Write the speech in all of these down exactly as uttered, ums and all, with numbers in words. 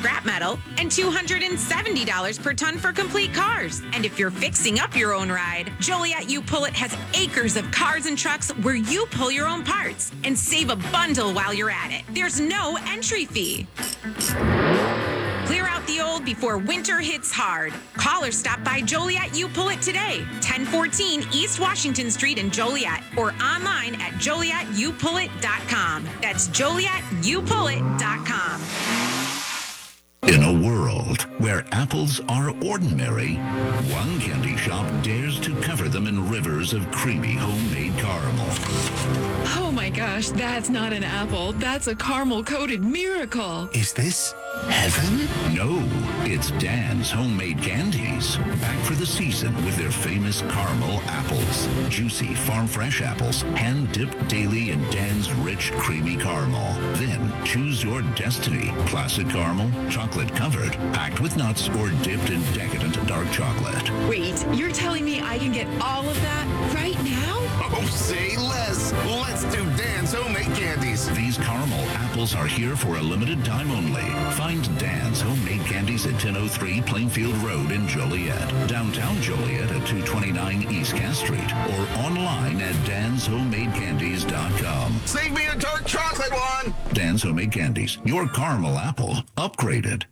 scrap metal, and two hundred seventy dollars per ton for complete cars. And if you're fixing up your own ride, Joliet U Pull It has acres of cars and trucks where you pull your own parts and save a bundle while you're at it. There's no entry fee. Clear out the old before winter hits hard. Call or stop by Joliet U Pull It today, ten fourteen East Washington Street in Joliet, or online at joliet u pull it dot com. That's joliet u pull it dot com. In a world where apples are ordinary, one candy shop dares to cover them in rivers of creamy homemade caramel. Oh my gosh, that's not an apple. That's a caramel-coated miracle. Is this heaven? No, it's Dan's Homemade Candies. Back for the season with their famous caramel apples. Juicy, farm-fresh apples, hand-dipped daily in Dan's rich, creamy caramel. Then choose your destiny. Classic caramel, chocolate-covered, packed with nuts, or dipped in decadent dark chocolate. Wait, you're telling me I can get all of that right now? Oh, say less. Let's do Dan's Homemade Candies. These caramel apples are here for a limited time only. Find Dan's Homemade Candies at ten oh three Plainfield Road in Joliet, downtown Joliet at two twenty-nine East Cass Street, or online at dans homemade candies dot com. Save me a dark chocolate one. Dan's Homemade Candies, your caramel apple upgraded.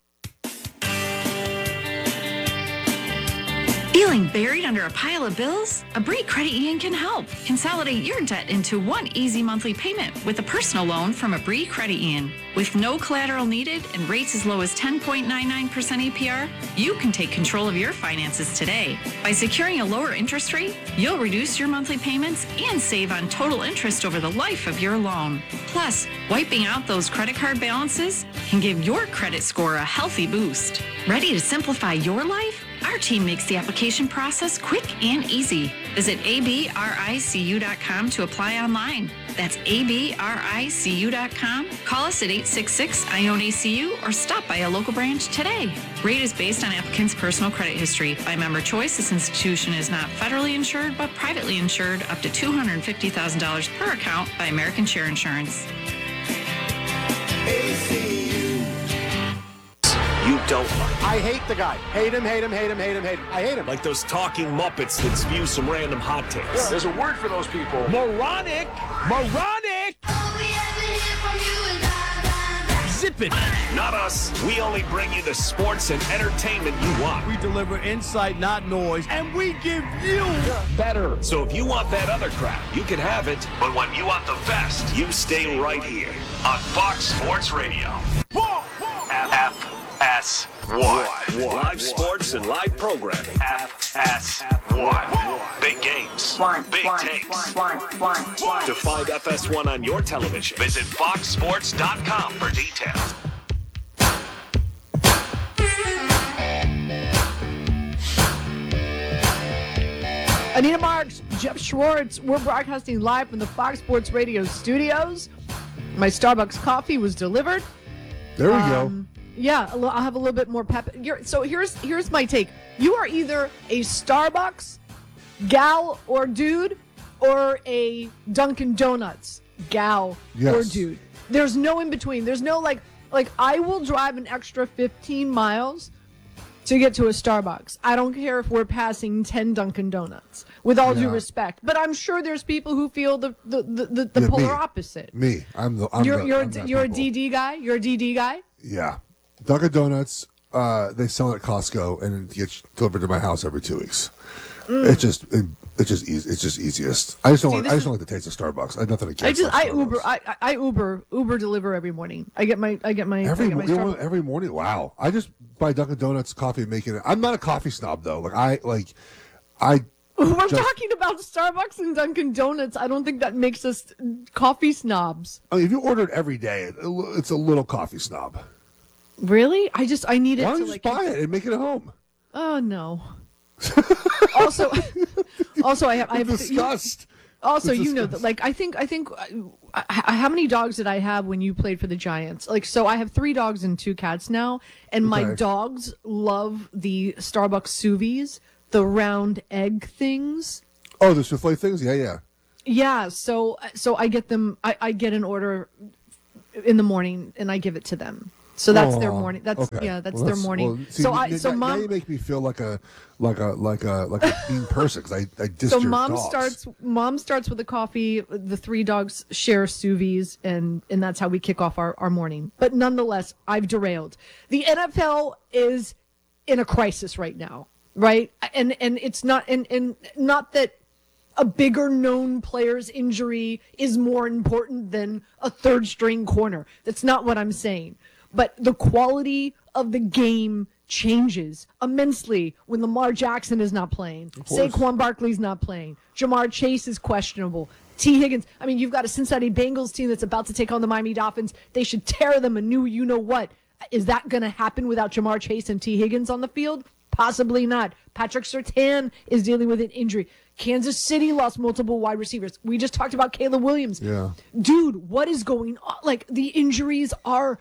Feeling buried under a pile of bills? A Bree Credit Union can help. Consolidate your debt into one easy monthly payment with a personal loan from a Bree Credit Union. With no collateral needed and rates as low as ten point nine nine percent A P R, you can take control of your finances today. By securing a lower interest rate, you'll reduce your monthly payments and save on total interest over the life of your loan. Plus, wiping out those credit card balances can give your credit score a healthy boost. Ready to simplify your life? Our team makes the application process quick and easy. Visit a b r i c u dot com to apply online. That's a b r i c u dot com. Call us at eight six six, I O N A C U or stop by a local branch today. Rate is based on applicant's personal credit history. By member choice, this institution is not federally insured but privately insured up to two hundred fifty thousand dollars per account by American Share Insurance. A C U. You don't like. I hate the guy. Hate him, hate him, hate him, hate him, hate him. I hate him. Like those talking Muppets that spew some random hot takes. Yeah, there's a word for those people. Moronic! Moronic! Zip it! Not us. We only bring you the sports and entertainment you want. We deliver insight, not noise, and we give you better. So if you want that other crap, you can have it. But when you want the best, you stay right here on Fox Sports Radio. F S one. Live sports and live programming. F S one. Big games. Big takes. To find F S one on your television, visit fox sports dot com for details. Anita Marks, Jeff Schwartz, we're broadcasting live from the Fox Sports Radio studios. My Starbucks coffee was delivered. There we um, go. Yeah, I'll have a little bit more pep. You're, so here's here's my take. You are either a Starbucks gal or dude, or a Dunkin' Donuts gal yes. or dude. There's no in between. There's no like like I will drive an extra fifteen miles to get to a Starbucks. I don't care if we're passing ten Dunkin' Donuts, with all yeah. due respect. But I'm sure there's people who feel the the, the, the, the yeah, polar me. opposite. Me. I'm the I'm You're the, you're I'm a, you're a people. D D guy? You're a D D guy? Yeah. Dunkin' Donuts, uh, they sell it at Costco and it gets delivered to my house every two weeks. Mm. It's just it, it's just easy. It's just easiest. I just don't. See, like, I just don't like the taste of Starbucks. I have nothing against. I just I Starbucks. Uber I, I Uber Uber deliver every morning. I get my I get my every I get my you know, every morning. Wow. I just buy Dunkin' Donuts coffee and make it. I'm not a coffee snob though. Like I like I. We're just, talking about Starbucks and Dunkin' Donuts. I don't think that makes us coffee snobs. I mean, if you order it every day, it, it's a little coffee snob. Really? I just I need it Why don't to you like just buy it and make it at home? Oh no. also, also I have I have disgust. Also, it's you know that like I think I think uh, how many dogs did I have when you played for the Giants? Like so, I have three dogs and two cats now, and okay. my dogs love the Starbucks sous vide, the round egg things. Oh, the souffle things? Yeah, yeah. Yeah. So so I get them. I, I get an order in the morning and I give it to them. So that's Aww. their morning. That's Okay. yeah, that's Well, their morning. well, see, so n- I n- so now mom you make me feel like a like a like a like a mean person because I I dissed so your mom dogs. starts mom starts with the coffee. The three dogs share sous vides, and and that's how we kick off our, our morning. But nonetheless, I've derailed. The N F L is in a crisis right now, right? And and it's not and and not that a bigger known player's injury is more important than a third string corner. That's not what I'm saying. But the quality of the game changes immensely when Lamar Jackson is not playing. Saquon Barkley's not playing. Jamar Chase is questionable. T. Higgins. I mean, you've got a Cincinnati Bengals team that's about to take on the Miami Dolphins. They should tear them a new you-know-what. Is that going to happen without Jamar Chase and T. Higgins on the field? Possibly not. Patrick Surtain is dealing with an injury. Kansas City lost multiple wide receivers. We just talked about Caleb Williams. Yeah. Dude, what is going on? Like, the injuries are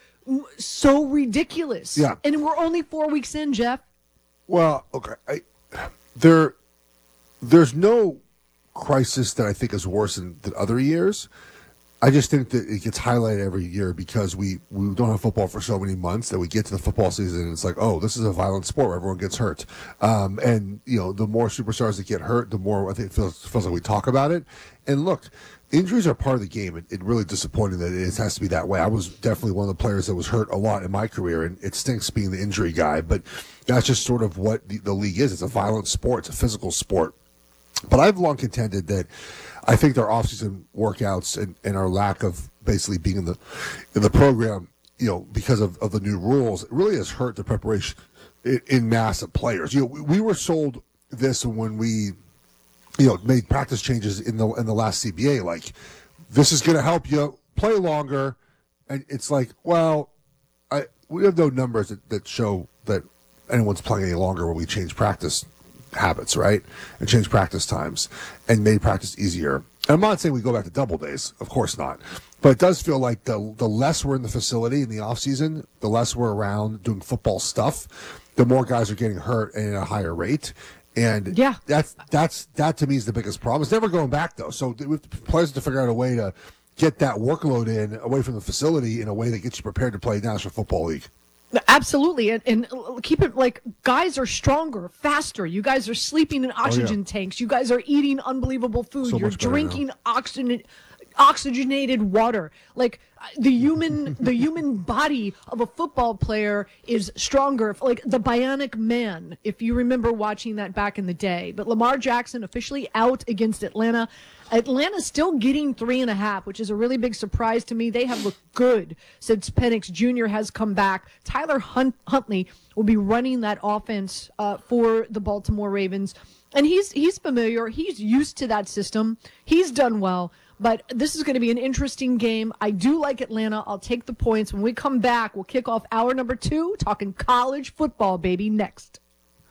so ridiculous. Yeah. And we're only four weeks in, Jeff. Well, okay. I, there, there's no crisis that I think is worse than, than other years. I just think that it gets highlighted every year because we, we don't have football for so many months that we get to the football season and it's like, oh, this is a violent sport where everyone gets hurt. Um, and, you know, the more superstars that get hurt, the more I think it feels, feels like we talk about it. And look, injuries are part of the game. It, it really disappointing that it is, has to be that way. I was definitely one of the players that was hurt a lot in my career, and it stinks being the injury guy. But that's just sort of what the, the league is. It's a violent sport. It's a physical sport. But I've long contended that I think their offseason workouts and, and our lack of basically being in the in the program, you know, because of, of the new rules, it really has hurt the preparation in, in mass of players. You know, we, we were sold this when we, you know, made practice changes in the in the last C B A. Like, this is going to help you play longer, and it's like, well, I we have no numbers that, that show that anyone's playing any longer when we change practice habits, right? And change practice times and made practice easier. And I'm not saying we go back to double days, of course not. But it does feel like the the less we're in the facility in the off season, the less we're around doing football stuff, the more guys are getting hurt and at a higher rate. And yeah, that's that's that to me is the biggest problem. It's never going back though. So we have players have to figure out a way to get that workload in away from the facility in a way that gets you prepared to play National Football League. Absolutely, and, and keep it like guys are stronger, faster. You guys are sleeping in oxygen oh, yeah. tanks. You guys are eating unbelievable food. So You're much better drinking now. oxygen, oxygenated water. Like the human, the human body of a football player is stronger. Like the Bionic Man, if you remember watching that back in the day. But Lamar Jackson officially out against Atlanta. Atlanta's still getting three and a half, which is a really big surprise to me. They have looked good since Penix Junior has come back. Tyler Hunt- Huntley will be running that offense uh, for the Baltimore Ravens. And he's he's familiar. He's used to that system. He's done well. But this is going to be an interesting game. I do like Atlanta. I'll take the points. When we come back, we'll kick off hour number two, talking college football, baby, next.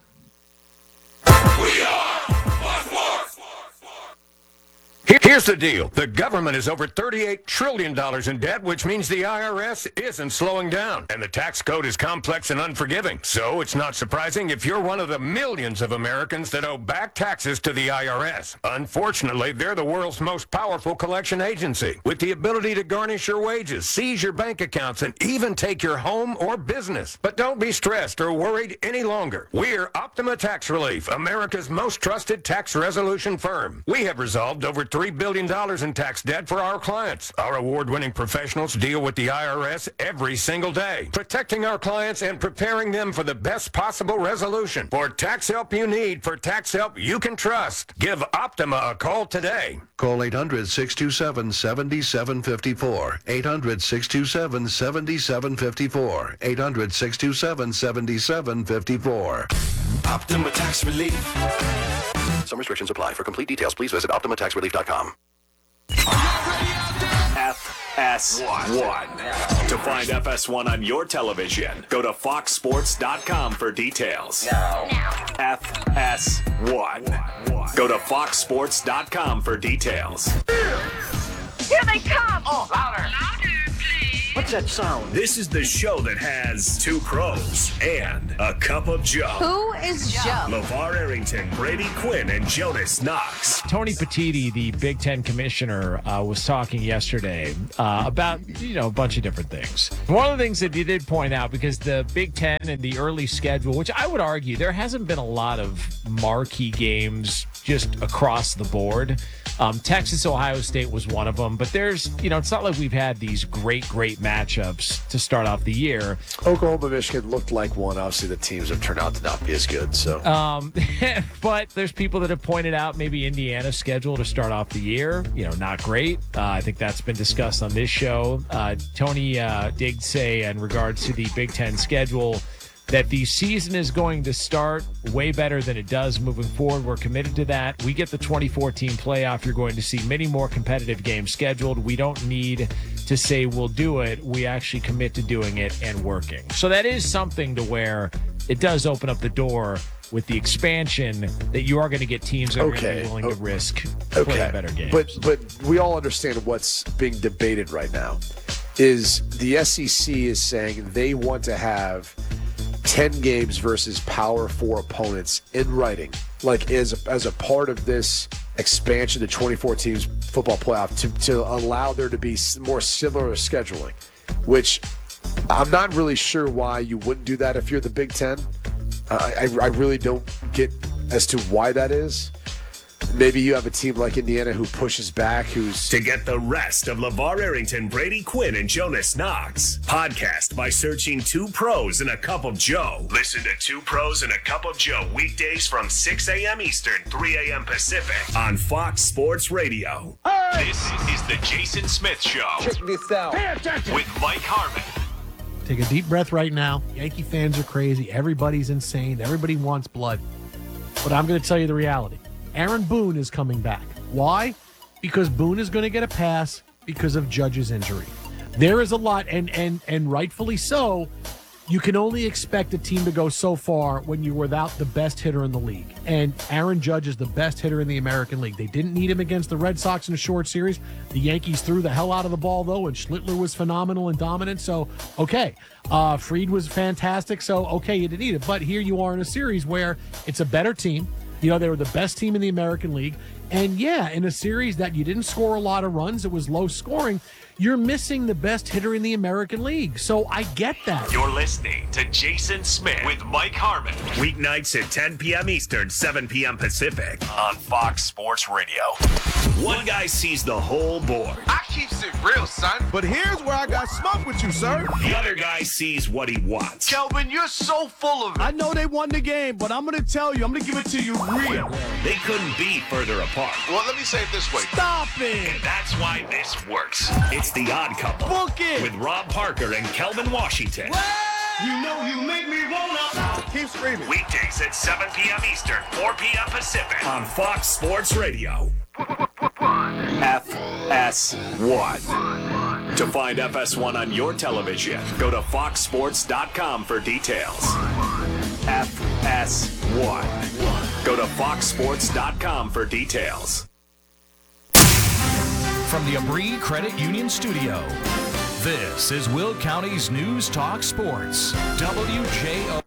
We are Fox Sports. Here's the deal. The government is over thirty-eight trillion dollars in debt, which means the I R S isn't slowing down. And the tax code is complex and unforgiving. So it's not surprising if you're one of the millions of Americans that owe back taxes to the I R S. Unfortunately, they're the world's most powerful collection agency, with the ability to garnish your wages, seize your bank accounts, and even take your home or business. But don't be stressed or worried any longer. We're Optima Tax Relief, America's most trusted tax resolution firm. We have resolved over three billion dollars in tax debt for our clients. Our award-winning professionals deal with the I R S every single day, protecting our clients and preparing them for the best possible resolution. For tax help you need, for tax help you can trust, give Optima a call today. Call eight hundred, six two seven, seven seven five four. eight hundred, six two seven, seven seven five four. eight hundred, six two seven, seven seven five four. Optima Tax Relief. Some restrictions apply. For complete details, please visit optima tax relief dot com. F S one. To find F S one on your television, go to fox sports dot com for details. F S one. Go to fox sports dot com for details. Here they come! Oh, louder! Louder, please! What's that sound? This is the show that has two pros and a cup of Joe. Who is Joe? LeVar Arrington, Brady Quinn, and Jonas Knox. Tony Petitti, the Big Ten commissioner, uh, was talking yesterday uh, about, you know, a bunch of different things. One of the things that he did point out, because the Big Ten and the early schedule, which I would argue there hasn't been a lot of marquee games just across the board. Um, Texas, Ohio State was one of them, but there's, you know, it's not like we've had these great, great matchups to start off the year. Oklahoma, Michigan looked like one. Obviously, the teams have turned out to not be as good. So, um, but there's people that have pointed out maybe Indiana's schedule to start off the year, you know, not great. Uh, I think that's been discussed on this show. Uh, Tony uh, did say in regards to the Big Ten schedule that the season is going to start way better than it does moving forward. We're committed to that. We get the twenty fourteen playoff. You're going to see many more competitive games scheduled. We don't need to say we'll do it. We actually commit to doing it and working. So that is something to where it does open up the door with the expansion that you are going to get teams that are okay. going to be willing okay. to risk okay. playing better games. But, but we all understand what's being debated right now is the S E C is saying they want to have ten games versus Power Four opponents in writing, like as a, as a part of this expansion to twenty-four teams football playoff to, to allow there to be more similar scheduling, which I'm not really sure why you wouldn't do that if you're the Big Ten. Uh, I, I really don't get as to why that is. Maybe you have a team like Indiana who pushes back, who's... To get the rest of LeVar Arrington, Brady Quinn, and Jonas Knox. Podcast by searching Two Pros and a Cup of Joe. Listen to Two Pros and a Cup of Joe weekdays from six a.m. Eastern, three a.m. Pacific on Fox Sports Radio. Hey! This is the Jason Smith Show. Check this out. Pay attention. With Mike Harmon. Take a deep breath right now. Yankee fans are crazy. Everybody's insane. Everybody wants blood. But I'm going to tell you the reality. Aaron Boone is coming back. Why? Because Boone is going to get a pass because of Judge's injury. There is a lot, and and and rightfully so, you can only expect a team to go so far when you're without the best hitter in the league. And Aaron Judge is the best hitter in the American League. They didn't need him against the Red Sox in a short series. The Yankees threw the hell out of the ball, though, and Schlittler was phenomenal and dominant. So, okay. Uh, Fried was fantastic. So, okay, you didn't need it. But here you are in a series where it's a better team. You know, they were the best team in the American League. And, yeah, in a series that you didn't score a lot of runs, it was low scoring, you're missing the best hitter in the American League. So I get that. You're listening to Jason Smith with Mike Harmon. Weeknights at ten p.m. Eastern, seven p.m. Pacific on Fox Sports Radio. One guy sees the whole board. I keeps it real, son. But here's where I got smoke with you, sir. The other guy sees what he wants. Kelvin, you're so full of it. I know they won the game, but I'm going to tell you, I'm going to give it to you real. They couldn't be further apart. Well, let me say it this way. Stop it. And that's why this works. It's The Odd Couple. Book it. With Rob Parker and Kelvin Washington. You know you make me wanna. Keep screaming. Weekdays at seven p.m. Eastern, four p.m. Pacific on Fox Sports Radio. F S one. To find F S one on your television, go to fox sports dot com for details. F S one. Go to fox sports dot com for details. From the Abri Credit Union Studio, this is Will County's News Talk Sports, W J O.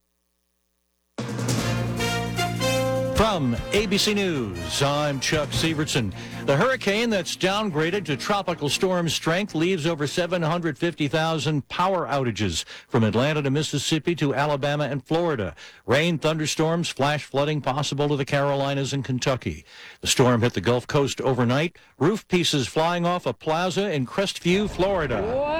From A B C News, I'm Chuck Severson. The hurricane that's downgraded to tropical storm strength leaves over seven hundred fifty thousand power outages from Atlanta to Mississippi to Alabama and Florida. Rain, thunderstorms, flash flooding possible to the Carolinas and Kentucky. The storm hit the Gulf Coast overnight. Roof pieces flying off a plaza in Crestview, Florida.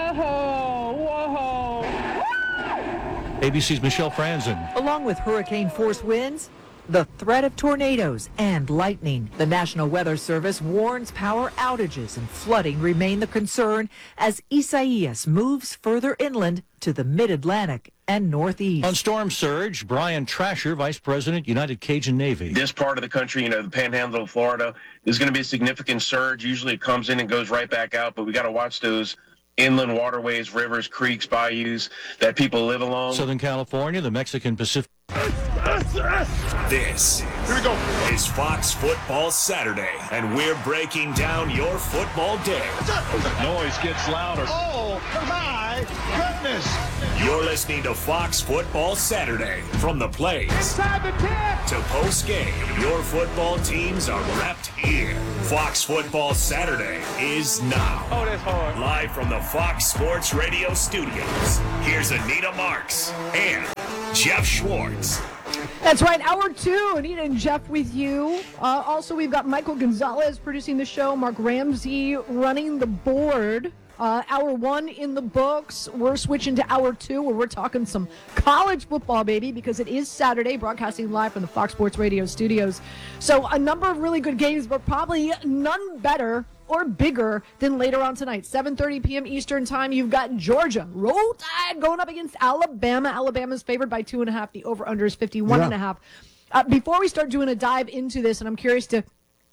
Whoa, whoa. A B C's Michelle Franzen. Along with hurricane-force winds, the threat of tornadoes and lightning. The National Weather Service warns power outages and flooding remain the concern as Isaias moves further inland to the mid-Atlantic and northeast. On storm surge, Brian Trasher, Vice President, United Cajun Navy. This part of the country, you know, the panhandle of Florida, is going to be a significant surge. Usually it comes in and goes right back out, but we got to watch those inland waterways, rivers, creeks, bayous that people live along. Southern California, the Mexican Pacific. This Here we go. is Fox Football Saturday, and we're breaking down your football day. Noise gets louder. Oh, my goodness. You're listening to Fox Football Saturday. From the plays Inside the ten. to post-game, your football teams are repped here. Fox Football Saturday is now. Oh, that's hard. Live from the Fox Sports Radio studios, here's Anita Marks and Jeff Schwartz. That's right, hour two, Anita and Jeff with you. Uh, also, we've got Michael Gonzalez producing the show, Mark Ramsey running the board. Uh, hour one in the books. We're switching to hour two, where we're talking some college football, baby, because it is Saturday, broadcasting live from the Fox Sports Radio studios. So a number of really good games, but probably none better or bigger than later on tonight. seven thirty p.m. Eastern time, you've got Georgia, Roll Tide, going up against Alabama. Alabama's favored by two and a half. The over-under is fifty-one Yeah. and a half. Uh, before we start doing a dive into this, and I'm curious to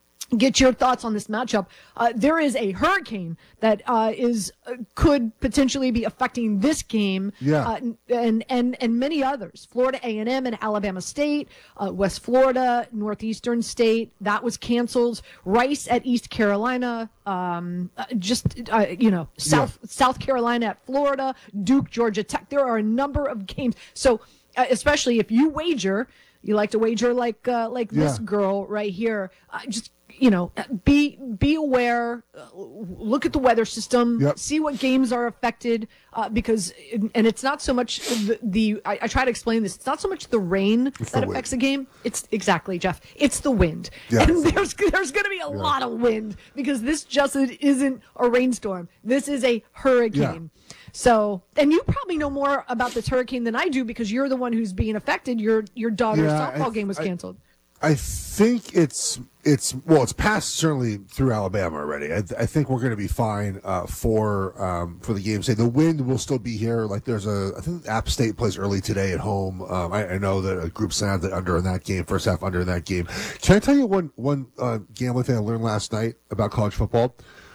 get your thoughts on this matchup, uh, there is a hurricane that uh, is uh, could potentially be affecting this game, Yeah. uh, and and and many others. Florida A and M and Alabama State, uh, West Florida, Northeastern State, that was canceled. Rice at East Carolina, um, uh, just uh, you know South South Carolina at Florida, Duke, Georgia Tech. There are a number of games. So uh, especially if you wager, you like to wager like uh, like this Yeah. girl right here. Uh, just you know, be be aware. Uh, look at the weather system. Yep. See what games are affected, uh, because and it's not so much the. the I, I try to explain this. It's not so much the rain It's that the affects a game. It's exactly, Jeff. It's the wind, Yeah. and there's there's going to be a lot of wind because this just isn't a rainstorm. This is a hurricane. So, and you probably know more about this hurricane than I do because you're the one who's being affected. Your your daughter's Yeah, softball I- game was I- canceled. I think it's it's well, it's passed certainly through Alabama already. I, I think we're going to be fine uh, for um, for the game. Say the wind will still be here. Like there's a, I think App State plays early today at home. Um, I, I know that a group sound that under in that game, first half under in that game. Can I tell you one one uh, gambling thing I learned last night about college football?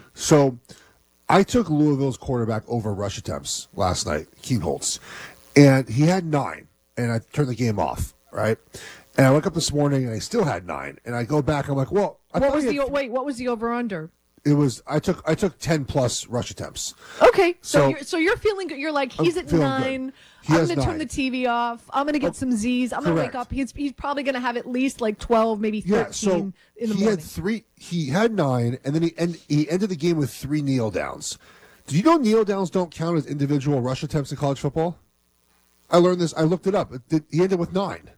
So I took Louisville's quarterback over rush attempts last night, Keenholz, and he had nine, and I turned the game off. Right. And I woke up this morning and I still had nine. And I go back. I'm like, well, I What thought was he the had- wait? What was the over under? It was. I took. I took ten plus rush attempts. Okay, so, So- you're so you're feeling good. You're like I'm he's at feeling nine. good. He I'm has going to turn nine. the T V off. I'm going to get some Z's. I'm going to wake correct. up. He's he's probably going to have at least like twelve, maybe thirteen Yeah. So in the he morning. had three. He had nine, and then he end, he ended the game with three kneel downs. Do you know kneel downs don't count as individual rush attempts in college football? I learned this. I looked it up. It did, he ended with nine.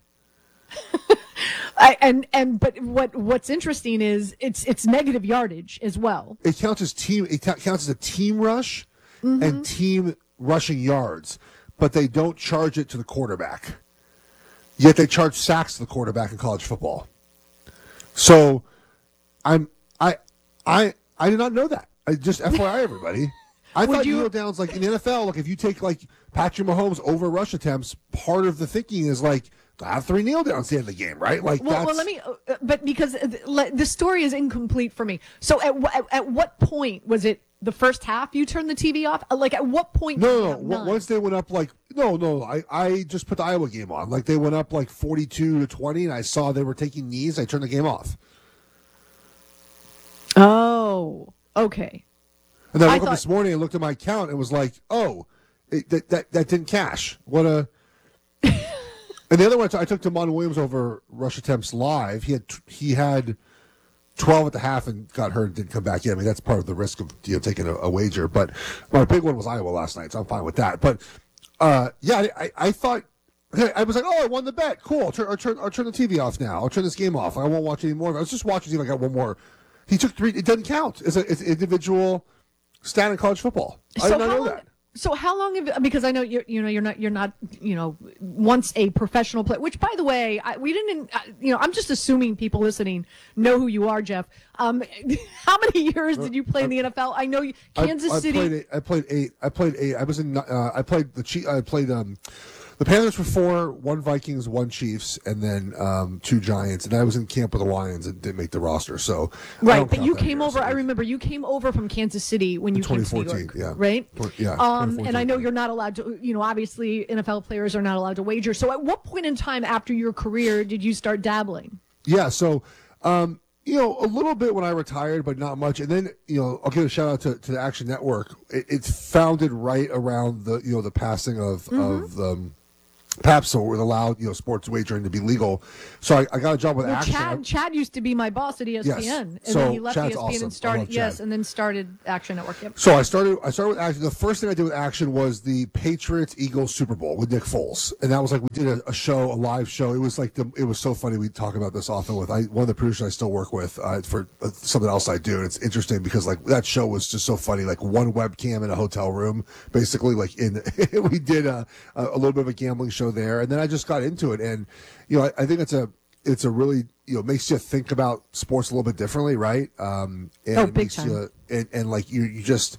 I, and and but what what's interesting is it's it's negative yardage as well. It counts as team. It ca- counts as a team rush Mm-hmm. and team rushing yards, but they don't charge it to the quarterback. Yet they charge sacks to the quarterback in college football. So, I'm I I I did not know that. I just F Y I everybody. I Would thought you- kneel downs like in the N F L, like if you take like Patrick Mahomes over rush attempts, part of the thinking is like have three kneel downs at the end of the game, right? Like Well, that's well, let me. Uh, but because uh, le- the story is incomplete for me. So at, wh- at at what point was it the first half you turned the T V off? Uh, Like at what point? did No, you no, have no. nine? Once they went up, like no, no. I, I just put the Iowa game on. Like they went up like forty-two to twenty, and I saw they were taking knees. I turned the game off, Oh, okay. and then I I woke thought- up this morning and looked at my account and was like, "Oh, it, that, that that didn't cash." What a. And the other one, I took Damon Williams over rush attempts live. He had he had twelve at the half and got hurt and didn't come back in. I mean, that's part of the risk of you know taking a, a wager. But my big one was Iowa last night, so I'm fine with that. But uh, yeah, I, I, I thought I was like, oh, I won the bet. Cool. I'll turn, I'll turn, I'll turn the T V off now. I'll turn this game off. I won't watch any more. I was just watching. See if I got one more. He took three. It doesn't count. It's, a, it's an individual stat in college football. I So did not how know long- that. So how long have because I know you're you know you're not you're not you know once a professional player, which by the way I, we didn't uh, you know I'm just assuming people listening know who you are, Jeff. Um, how many years did you play in the N F L? I know you, Kansas I, I City. Played eight, I played eight. I played eight. I was in. Uh, I played the. Chief, I played um, The Panthers were four, one Vikings, one Chiefs, and then um, two Giants. And I was in camp with the Lions and didn't make the roster. So I right, don't but count you that came year, over. so- I remember you came over from Kansas City when you came to New York, yeah. right? Tw- yeah, Um, and I know twenty fourteen. you're not allowed to. You know, obviously, N F L players are not allowed to wager. So, at what point in time after your career did you start dabbling? Yeah, so um, you know, a little bit when I retired, but not much. And then, you know, I'll give a shout out to, to the Action Network. It, it's founded right around the you know the passing of Mm-hmm. of um, Pabst, so it allowed you know sports wagering to be legal. So I, I got a job with Well, Action. Chad, Chad used to be my boss at E S P N, Yes. and So then he left Chad's E S P N awesome. and I started love yes, Chad. and then started Action Network. Yep. So I started. I started with Action. The first thing I did with Action was the Patriots Eagles Super Bowl with Nick Foles, and that was like we did a, a show, a live show. It was like the. It was so funny. We talk about this often with I, one of the producers I still work with uh, for uh, something else I do. And it's interesting because like that show was just so funny. Like one webcam in a hotel room, basically. Like in we did a, a little bit of a gambling show there, and then I just got into it, and you know I, I think it's a. It's a really, you know, makes you think about sports a little bit differently, right? Um, and Oh, it big makes time. You, and, and like you, you just,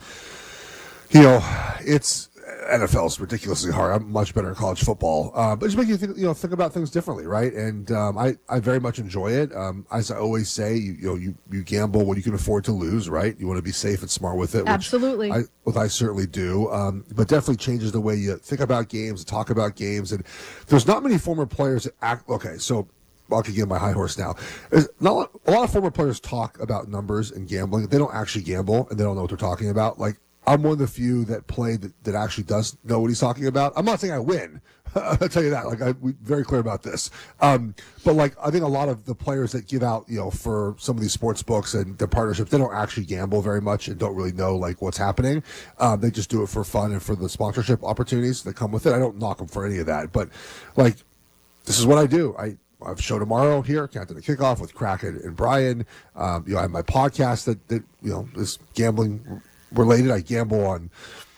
you know, it's N F L is ridiculously hard. I'm much better at college football, uh, but it just makes you think, you know, think about things differently, right? And um, I, I very much enjoy it. Um, as I always say, you, you know, you, you gamble when you can afford to lose, right? You want to be safe and smart with it. Which Absolutely. I, what I certainly do, um, but definitely changes the way you think about games, talk about games, and there's not many former players that act. Okay, so. I could get on my high horse now. There's not a lot, a lot of former players talk about numbers and gambling. They don't actually gamble, and they don't know what they're talking about. Like, I'm one of the few that play that, that actually does know what he's talking about. I'm not saying I win. I'll tell you that. Like, I, we're very clear about this. Um, but, like, I think a lot of the players that give out, you know, for some of these sports books and their partnerships, they don't actually gamble very much and don't really know, like, what's happening. Um, they just do it for fun and for the sponsorship opportunities that come with it. I don't knock them for any of that. But, like, this is what I do. I I have a show tomorrow here, Countdown to Kickoff with Kraken and Brian. Um, you know, I have my podcast that, that you know is gambling related. I gamble on.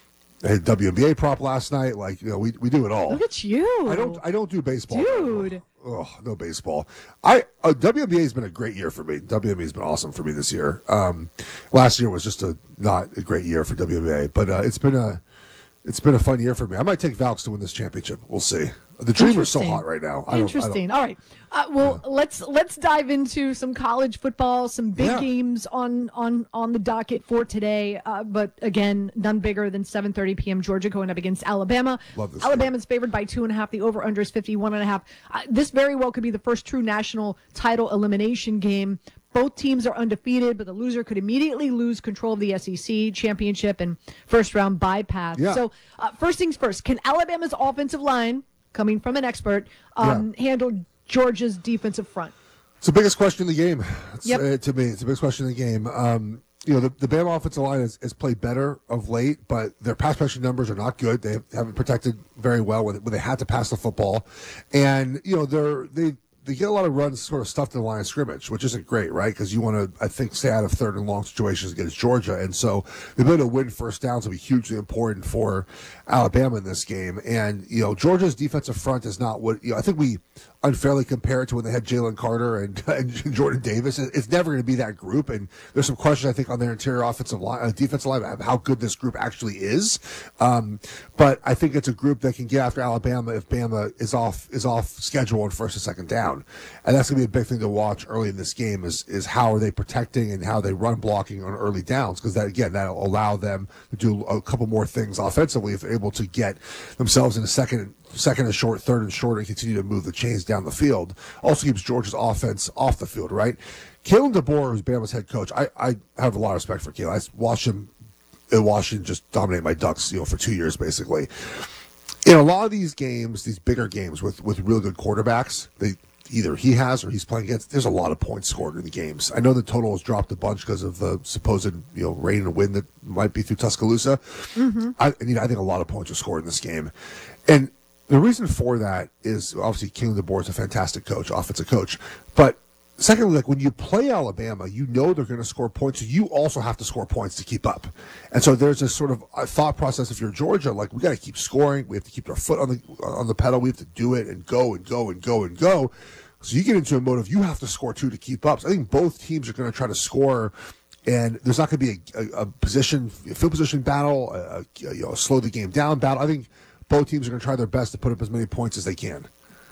I had a W N B A prop last night. Like, you know, we we do it all. Look at you. I don't I don't do baseball, dude. Oh, no baseball. I uh, W N B A has been a great year for me. W N B A has been awesome for me this year. Um, last year was just a not a great year for W N B A, but uh, it's been a it's been a fun year for me. I might take Valks to win this championship. We'll see. The Dreamer's so hot right now. I don't, Interesting. I don't, All right. Uh, well, let's let's dive into some college football, some big Yeah. games on on on the docket for today. Uh, but again, none bigger than seven thirty p.m. Georgia going up against Alabama. Love this Alabama's favored by two and a half. The over under is fifty-one and a half. Uh, this very well could be the first true national title elimination game. Both teams are undefeated, but the loser could immediately lose control of the S E C championship and first round bypass. Yeah. So, uh, first things first, can Alabama's offensive line, coming from an expert, um, handle Georgia's defensive front? It's the biggest question in the game. It's, Yep. uh, to me, it's the biggest question in the game. Um, you know, the, the Bama offensive line has, has played better of late, but their pass protection numbers are not good. They haven't protected very well when, when they had to pass the football, and you know they're they. They get a lot of runs sort of stuffed in the line of scrimmage, which isn't great, right? Because you want to, I think, stay out of third and long situations against Georgia. And so the ability to win first downs will be hugely important for Alabama in this game. And, you know, Georgia's defensive front is not what, you know, I think we unfairly compare it to when they had Jalen Carter and, and Jordan Davis. It's never going to be that group. And there's some questions, I think, on their interior offensive line, uh, defensive line, of how good this group actually is. Um, but I think it's a group that can get after Alabama if Bama is off, is off schedule on first and second down. And that's going to be a big thing to watch early in this game is, is how are they protecting and how they run blocking on early downs. Because that, again, that'll allow them to do a couple more things offensively if they're able to get themselves in a second, second and short, third and short, and continue to move the chains down the field. Also keeps Georgia's offense off the field, right? Kalen DeBoer, who's Bama's head coach, I, I have a lot of respect for Kalen. I watched him in Washington just dominate my Ducks, you know, for two years basically. In a lot of these games, these bigger games with, with really good quarterbacks, they either he has or he's playing against, there's a lot of points scored in the games. I know the total has dropped a bunch because of the supposed, you know, rain and wind that might be through Tuscaloosa. Mm-hmm. I, you know, I think a lot of points are scored in this game. And the reason for that is obviously Kalen DeBoer is a fantastic coach, offensive coach. But secondly, like when you play Alabama, you know they're going to score points. So you also have to score points to keep up. And so there's this sort of a thought process. If you're Georgia, like we got to keep scoring. We have to keep our foot on the on the pedal. We have to do it and go and go and go and go. So you get into a mode of you have to score two to keep up. So I think both teams are going to try to score. And there's not going to be a, a, a position, a field position battle, a, a, you know, a slow the game down battle. I think both teams are going to try their best to put up as many points as they can.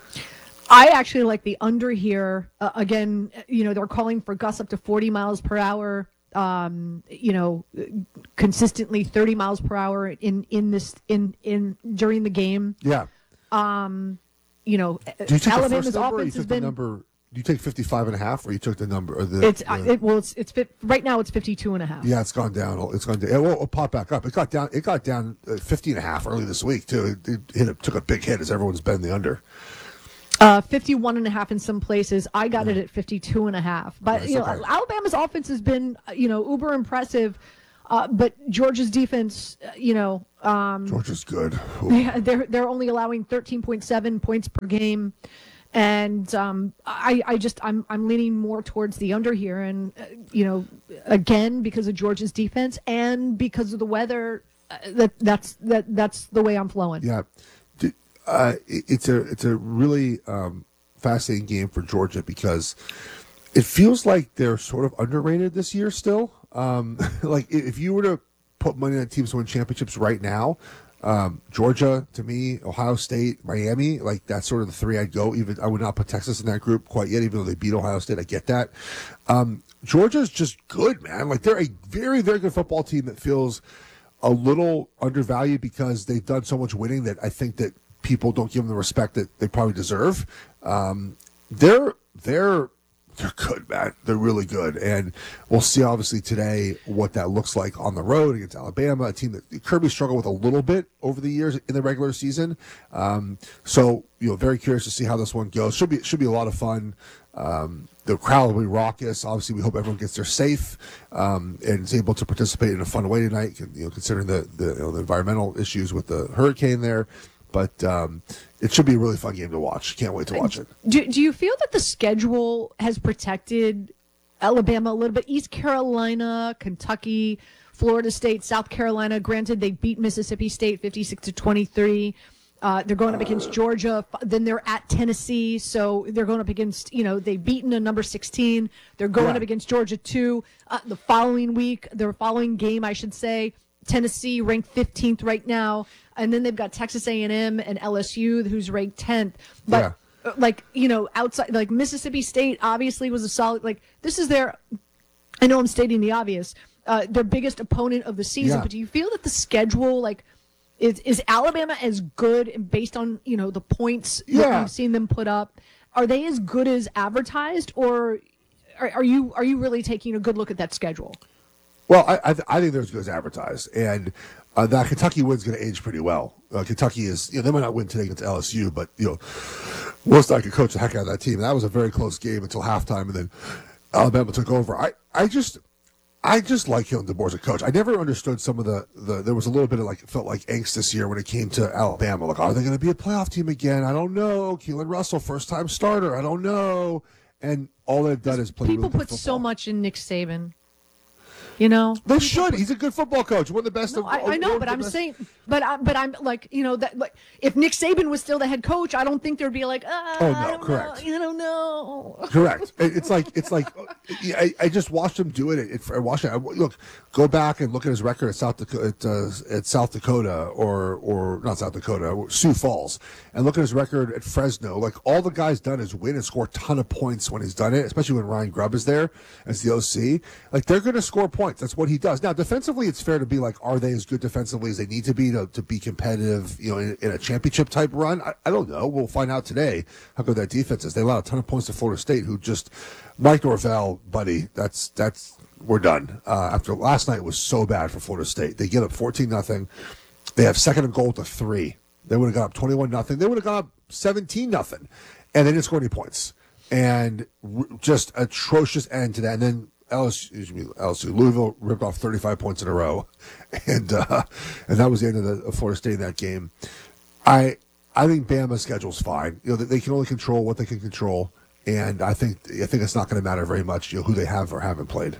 I actually like the under here. Uh, again, you know, they're calling for gusts up to forty miles per hour. Um, you know, consistently thirty miles per hour in in this in in during the game. Yeah. Um, you know, Do you take Alabama's the first number, or you offense has took the been. number? Do you take fifty-five and a half, or you took the number? Or the, It's the, uh, it, well, it's it's fit, right now. It's fifty-two and a half. Yeah, it's gone down. It's gone down. It will it'll pop back up. It got down. It got down uh, fifty and a half early this week too. It, it hit. It took a big hit as everyone's betting the under. Uh, fifty-one and a half in some places. I got yeah. it at fifty-two and a half. But, yeah, you know, okay. Alabama's offense has been, you know, uber impressive. Uh, but Georgia's defense, uh, you know. Um, Georgia's good. Yeah, they're, they're only allowing thirteen point seven points per game. And um, I, I just, I'm, I'm leaning more towards the under here. And, uh, you know, again, because of Georgia's defense and because of the weather, uh, that that's that that's the way I'm flowing. Yeah. Uh, it's a it's a really um, fascinating game for Georgia because it feels like they're sort of underrated this year still. Um, like if you were to put money on teams to win championships right now, um, Georgia to me, Ohio State, Miami, like that's sort of the three I'd go. Even I would not put Texas in that group quite yet, even though they beat Ohio State. I get that. Um, Georgia's just good, man. Like they're a very very good football team that feels a little undervalued because they've done so much winning that I think that people don't give them the respect that they probably deserve. Um, they're they're they're good, man. They're really good, and we'll see obviously today what that looks like on the road against Alabama, a team that Kirby struggled with a little bit over the years in the regular season. Um, so you know, very curious to see how this one goes. Should be should be a lot of fun. Um, the crowd will be raucous. Obviously, we hope everyone gets there safe um, and is able to participate in a fun way tonight. You know, considering the the, you know, the environmental issues with the hurricane there. But um, it should be a really fun game to watch. Can't wait to watch it. Do, do you feel that the schedule has protected Alabama a little bit? East Carolina, Kentucky, Florida State, South Carolina. Granted, they beat Mississippi State fifty-six to twenty-three. Uh, they're going up against Georgia. Then they're at Tennessee. So they're going up against, you know, they've beaten a number sixteen. They're going yeah. up against Georgia, too. Uh, the following week, their following game, I should say, Tennessee ranked fifteenth right now. And then they've got Texas A and M and L S U, who's ranked tenth. But, yeah. like, you know, outside, like Mississippi State obviously was a solid, like, this is their, I know I'm stating the obvious, uh, their biggest opponent of the season. Yeah. But do you feel that the schedule, like, is, is Alabama as good based on, you know, the points yeah. that we've seen them put up? Are they as good as advertised, or are, are you are you really taking a good look at that schedule? Well, I I, th- I think they're as good as advertised, and uh, that Kentucky win's going to age pretty well. Uh, Kentucky is, you know, they might not win today against L S U, but you know, Wilson could coach the heck out of that team. That was a very close game until halftime, and then Alabama took over. I, I just I just like Kalen DeBoer as a coach. I never understood some of the, the there was a little bit of like it felt like angst this year when it came to Alabama. Like, are they going to be a playoff team again? I don't know. Keelan Russell, first time starter. I don't know. And all they've done is play. People really put so much in Nick Saban. You know, they should. He's a good football coach. One of the best. No, of, I, I know, but I'm best. saying, but I, but I'm like, you know, that like if Nick Saban was still the head coach, I don't think there'd be like, ah, oh no, I don't correct. know, I don't know. Correct. It's like it's like I, I just watched him do it. it I watched it. I, look, go back and look at his record at South Dakota, at, uh, at South Dakota, or or not South Dakota, Sioux Falls, and look at his record at Fresno. Like all the guy's done is win and score a ton of points when he's done it, especially when Ryan Grubb is there as the O C. Like they're going to score points. That's what he does. Now, defensively, it's fair to be like, are they as good defensively as they need to be to, to be competitive, you know, in, in a championship type run? I, I don't know. We'll find out today how good that defense is. They allowed a ton of points to Florida State, who just Mike Norvell, buddy. That's that's we're done. Uh, after last night was so bad for Florida State, they get up fourteen nothing. They have second and goal to three. They would have gone up twenty-one nothing. They would have gone up seventeen nothing, and they didn't score any points. And r- just atrocious end to that. And then L S U, L S U, Louisville ripped off thirty-five points in a row, and uh, and that was the end of the of Florida State in that game. I I think Bama's schedule's fine. You know, they can only control what they can control, and I think I think it's not going to matter very much, you know, who they have or haven't played.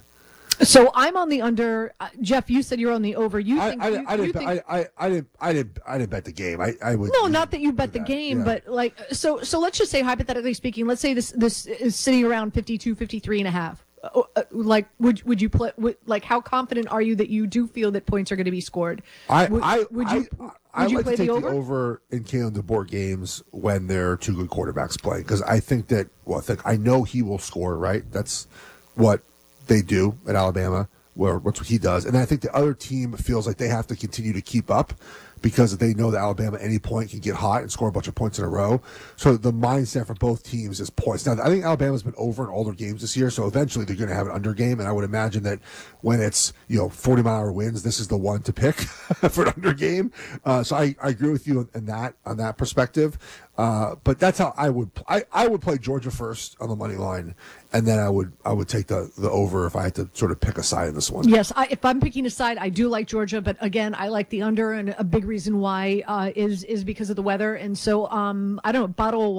So I'm on the under. Uh, Jeff, you said you're on the over. You think? I, I, you, I, didn't, you think... I, I, I didn't. I didn't. I didn't bet the game. I, I would. No, not that you bet the game, yeah. but like so. So let's just say, hypothetically speaking, let's say this this is sitting around fifty-two, fifty-three and a half. Uh, uh, like, would would you play? Would, like, how confident are you that you do feel that points are going to be scored? I would, I would you I, would I you like play to take the the over? over in Kalen DeBoer games when there are two good quarterbacks playing because I think that well, I think I know he will score. Right, that's what they do at Alabama. Where what's what he does, and I think the other team feels like they have to continue to keep up because they know that Alabama at any point can get hot and score a bunch of points in a row. So the mindset for both teams is points. Now, I think Alabama's been over in all their games this year, so eventually they're going to have an under game, and I would imagine that when it's, you know, forty mile hour winds, this is the one to pick for an under game. Uh, so I, I agree with you in that on that perspective. Uh, but that's how I would I, I would play Georgia first on the money line, and then I would I would take the, the over if I had to sort of pick a side in this one. Yes, I, if I'm picking a side, I do like Georgia, but again, I like the under, and a big reason why uh, is is because of the weather. And so um, I don't know, bottle of